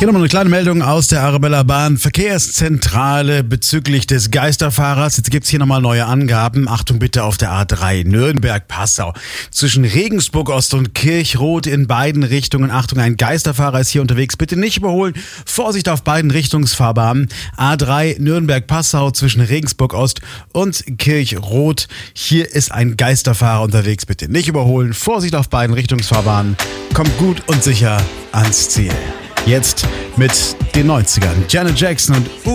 Hier nochmal eine kleine Meldung aus der Arabella Bahn Verkehrszentrale bezüglich des Geisterfahrers. Jetzt gibt's hier nochmal neue Angaben. Achtung bitte auf der A3 Nürnberg-Passau. Zwischen Regensburg Ost und Kirchrot in beiden Richtungen. Achtung, ein Geisterfahrer ist hier unterwegs. Bitte nicht überholen. Vorsicht auf beiden Richtungsfahrbahnen. A3 Nürnberg-Passau zwischen Regensburg Ost und Kirchrot. Hier ist ein Geisterfahrer unterwegs. Bitte nicht überholen. Vorsicht auf beiden Richtungsfahrbahnen. Kommt gut und sicher ans Ziel. Jetzt mit den 90ern. Janet Jackson und